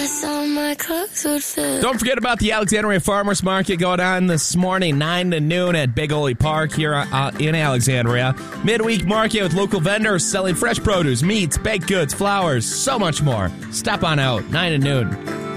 My clothes would fit. Don't forget about the Alexandria Farmers Market going on this morning, 9 to noon at Big Ole Park here in Alexandria. Midweek market with local vendors selling fresh produce, meats, baked goods, flowers, so much more. Stop on out, 9 to noon.